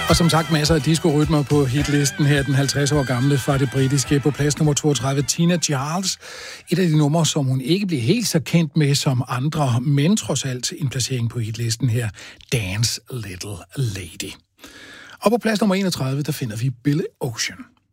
Og som sagt, masser af disco-rytmer på hitlisten her, den 50 år gamle fra det britiske. På plads nummer 32, Tina Charles. Et af de numre, som hun ikke blev helt så kendt med som andre, men trods alt en placering på hitlisten her, Dance Little Lady. Og på plads nummer 31, der finder vi Billy Ocean.